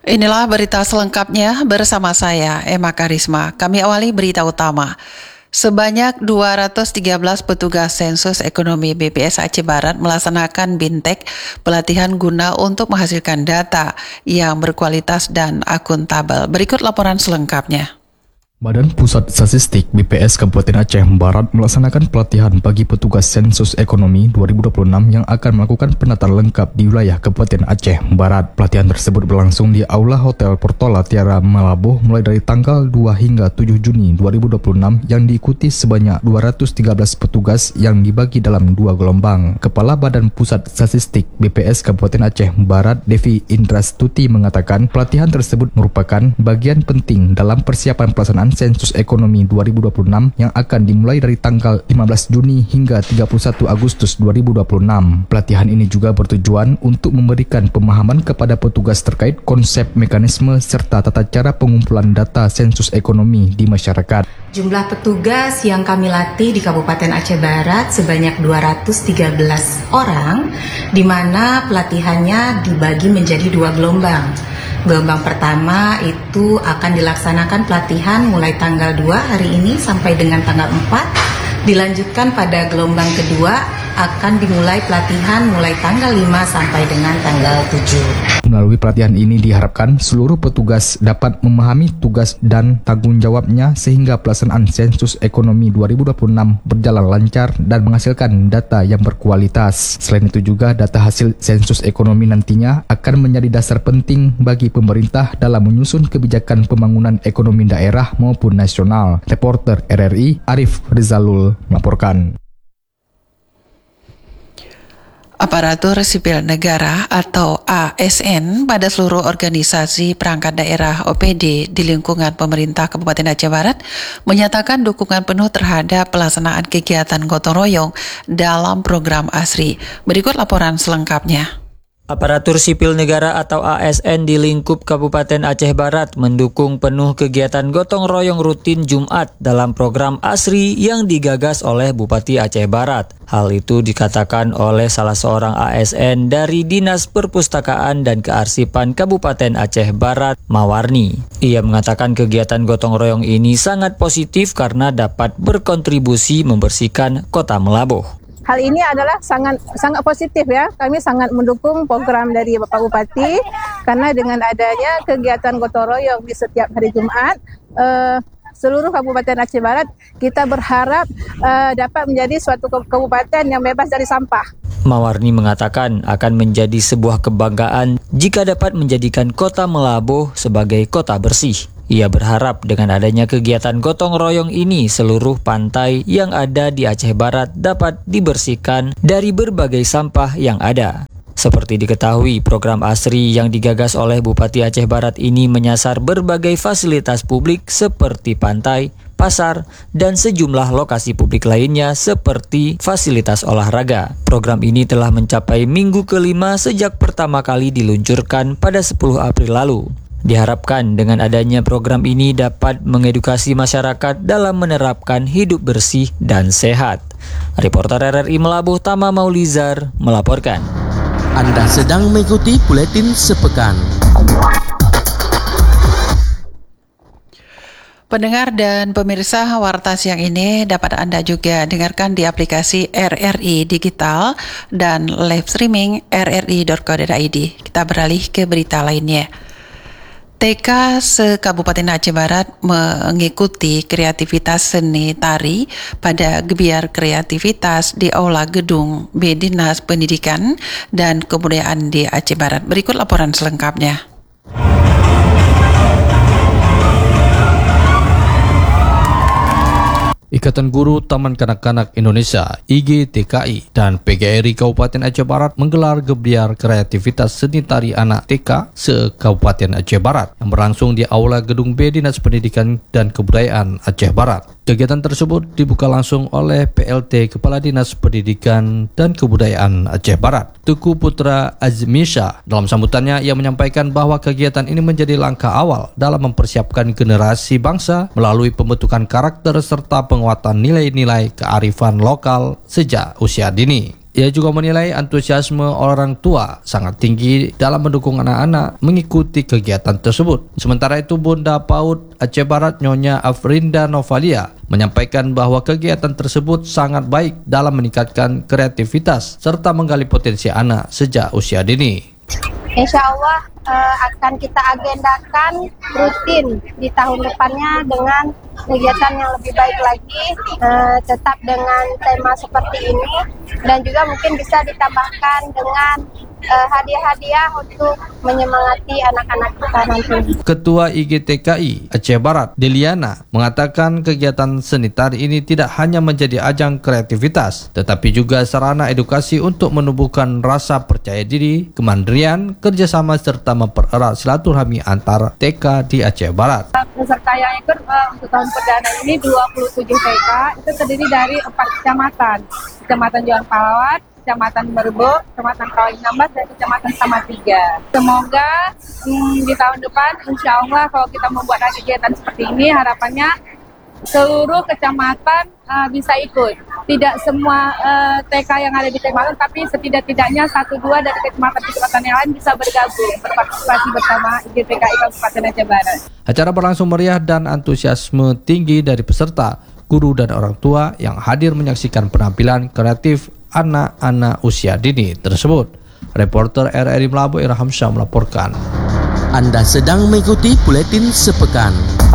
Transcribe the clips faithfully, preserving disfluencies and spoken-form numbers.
Inilah berita selengkapnya bersama saya, Emma Karisma. Kami awali berita utama. Sebanyak dua ratus tiga belas petugas sensus ekonomi B P S Aceh Barat melaksanakan bintek pelatihan guna untuk menghasilkan data yang berkualitas dan akuntabel. Berikut laporan selengkapnya. Badan Pusat Statistik B P S Kabupaten Aceh Barat melaksanakan pelatihan bagi petugas sensus ekonomi dua ribu dua puluh enam yang akan melakukan penataan lengkap di wilayah Kabupaten Aceh Barat. Pelatihan tersebut berlangsung di Aula Hotel Portola Tiara Melabuh mulai dari tanggal dua hingga tujuh Juni dua ribu dua puluh enam yang diikuti sebanyak dua ratus tiga belas petugas yang dibagi dalam dua gelombang. Kepala Badan Pusat Statistik B P S Kabupaten Aceh Barat, Devi Indrastuti mengatakan pelatihan tersebut merupakan bagian penting dalam persiapan pelaksanaan sensus ekonomi dua ribu dua puluh enam yang akan dimulai dari tanggal lima belas Juni hingga tiga puluh satu Agustus dua ribu dua puluh enam. Pelatihan ini juga bertujuan untuk memberikan pemahaman kepada petugas terkait konsep, mekanisme, serta tata cara pengumpulan data sensus ekonomi di masyarakat. Jumlah petugas yang kami latih di Kabupaten Aceh Barat sebanyak dua ratus tiga belas orang, di mana pelatihannya dibagi menjadi dua gelombang. Gelombang pertama itu akan dilaksanakan pelatihan mulai tanggal dua hari ini sampai dengan tanggal empat. Dilanjutkan pada gelombang kedua akan dimulai pelatihan mulai tanggal lima sampai dengan tanggal tujuh. Melalui pelatihan ini diharapkan seluruh petugas dapat memahami tugas dan tanggung jawabnya sehingga pelaksanaan sensus ekonomi dua ribu dua puluh enam berjalan lancar dan menghasilkan data yang berkualitas. Selain itu juga data hasil sensus ekonomi nantinya akan menjadi dasar penting bagi pemerintah dalam menyusun kebijakan pembangunan ekonomi daerah maupun nasional. Reporter R R I Arif Rizalul melaporkan. Aparatur Sipil Negara atau A S N pada seluruh organisasi perangkat daerah O P D di lingkungan pemerintah Kabupaten Aceh Barat menyatakan dukungan penuh terhadap pelaksanaan kegiatan gotong royong dalam program ASRI. Berikut laporan selengkapnya. Aparatur Sipil Negara atau A S N di lingkup Kabupaten Aceh Barat mendukung penuh kegiatan gotong royong rutin Jumat dalam program ASRI yang digagas oleh Bupati Aceh Barat. Hal itu dikatakan oleh salah seorang A S N dari Dinas Perpustakaan dan Kearsipan Kabupaten Aceh Barat, Mawarni. Ia mengatakan kegiatan gotong royong ini sangat positif karena dapat berkontribusi membersihkan Kota Melabuh. Hal ini adalah sangat sangat positif ya. Kami sangat mendukung program dari Bapak Bupati karena dengan adanya kegiatan gotong royong di setiap hari Jumat, eh, seluruh Kabupaten Aceh Barat kita berharap eh, dapat menjadi suatu kabupaten yang bebas dari sampah. Mawarni mengatakan akan menjadi sebuah kebanggaan jika dapat menjadikan Kota Melabuh sebagai kota bersih. Ia berharap dengan adanya kegiatan gotong royong ini seluruh pantai yang ada di Aceh Barat dapat dibersihkan dari berbagai sampah yang ada. Seperti diketahui, program ASRI yang digagas oleh Bupati Aceh Barat ini menyasar berbagai fasilitas publik seperti pantai, pasar, dan sejumlah lokasi publik lainnya seperti fasilitas olahraga. Program ini telah mencapai minggu kelima sejak pertama kali diluncurkan pada sepuluh April lalu. Diharapkan dengan adanya program ini dapat mengedukasi masyarakat dalam menerapkan hidup bersih dan sehat. Reporter R R I Melabuh Tama Maulizar melaporkan. Anda sedang mengikuti buletin sepekan. Pendengar dan pemirsa, warta siang ini dapat Anda juga dengarkan di aplikasi R R I Digital dan live streaming r r i dot co dot i d. Kita beralih ke berita lainnya. T K se-Kabupaten Aceh Barat mengikuti kreativitas seni tari pada Gebiar Kreativitas di Aula Gedung B Dinas Pendidikan dan Kebudayaan di Aceh Barat. Berikut laporan selengkapnya. Ikatan Guru Taman Kanak-Kanak Indonesia I G T K I dan P G R I Kabupaten Aceh Barat menggelar Gebiar Kreativitas Seni Tari Anak T K se-Kabupaten Aceh Barat yang berlangsung di Aula Gedung B Dinas Pendidikan dan Kebudayaan Aceh Barat. Kegiatan tersebut dibuka langsung oleh P L T Kepala Dinas Pendidikan dan Kebudayaan Aceh Barat, Tuku Putra Azmisha. Dalam sambutannya, ia menyampaikan bahwa kegiatan ini menjadi langkah awal dalam mempersiapkan generasi bangsa melalui pembentukan karakter serta penguatan nilai-nilai kearifan lokal sejak usia dini. Ia juga menilai antusiasme orang tua sangat tinggi dalam mendukung anak-anak mengikuti kegiatan tersebut. Sementara itu, Bunda PAUD Aceh Barat Nyonya Afrinda Novalia menyampaikan bahwa kegiatan tersebut sangat baik dalam meningkatkan kreativitas serta menggali potensi anak sejak usia dini. Insya Allah uh, akan kita agendakan rutin di tahun depannya dengan kegiatan yang lebih baik lagi, uh, tetap dengan tema seperti ini, dan juga mungkin bisa ditambahkan dengan uh, hadiah-hadiah untuk menyemangati anak-anak kita nanti. Ketua I G T K I Aceh Barat, Deliana, mengatakan kegiatan seni tari ini tidak hanya menjadi ajang kreativitas, tetapi juga sarana edukasi untuk menumbuhkan rasa percaya diri, kemandirian, kerjasama, serta mempererat silaturahmi antar T K di Aceh Barat. Peserta yang ikut uh, untuk tahun perdana ini dua puluh tujuh T K, itu terdiri dari empat kecamatan, Kecamatan Johan Palawat, Kecamatan Merbuk, Kecamatan Kawai enam belas, dan Kecamatan Samatiga. Semoga hmm, di tahun depan, insya Allah kalau kita membuat kegiatan seperti ini, harapannya seluruh kecamatan uh, bisa ikut. Tidak semua uh, T K yang ada di kecamatan, tapi setidak-tidaknya satu dua dari kecamatan-kecamatan yang lain bisa bergabung, berpartisipasi bersama I G T K I Kabupaten Aceh Barat. Acara berlangsung meriah dan antusiasme tinggi dari peserta, guru dan orang tua yang hadir menyaksikan penampilan kreatif anak-anak usia dini tersebut. Reporter R R I Melabu Irham Syah melaporkan. Anda sedang mengikuti buletin sepekan.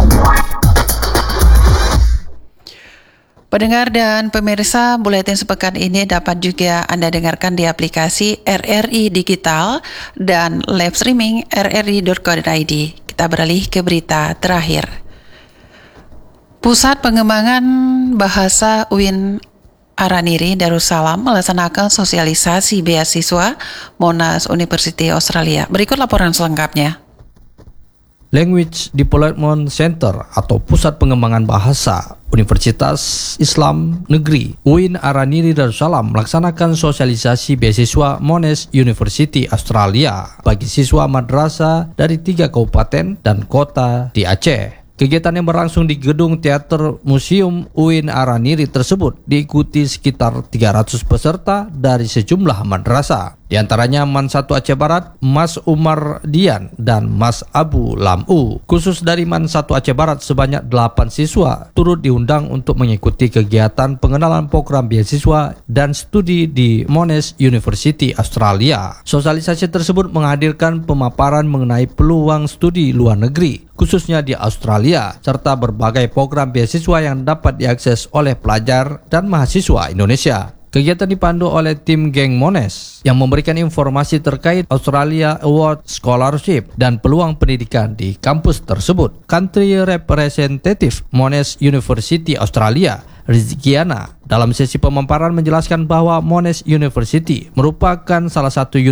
Pendengar dan pemirsa, buletin sepekan ini dapat juga Anda dengarkan di aplikasi R R I Digital dan live streaming r r i dot co dot i d. Kita beralih ke berita terakhir. Pusat Pengembangan Bahasa U I N Araniri Darussalam melaksanakan sosialisasi beasiswa Monash University Australia. Berikut laporan selengkapnya. Language Development Center atau Pusat Pengembangan Bahasa Universitas Islam Negeri U I N Araniri Darussalam melaksanakan sosialisasi beasiswa Monash University Australia bagi siswa madrasah dari tiga kabupaten dan kota di Aceh. Kegiatan yang berlangsung di Gedung Teater Museum U I N Araniri tersebut diikuti sekitar tiga ratus peserta dari sejumlah madrasah. Di antaranya Man satu Aceh Barat, Mas Umar Dian, dan Mas Abu Lamu. Khusus dari Man satu Aceh Barat, sebanyak delapan siswa turut diundang untuk mengikuti kegiatan pengenalan program beasiswa dan studi di Monash University Australia. Sosialisasi tersebut menghadirkan pemaparan mengenai peluang studi luar negeri, khususnya di Australia, serta berbagai program beasiswa yang dapat diakses oleh pelajar dan mahasiswa Indonesia. Kegiatan dipandu oleh tim geng Monash yang memberikan informasi terkait Australia Award Scholarship dan peluang pendidikan di kampus tersebut. Country Representative Monash University Australia, Rizkiana, dalam sesi pemaparan menjelaskan bahwa Monash University merupakan salah satu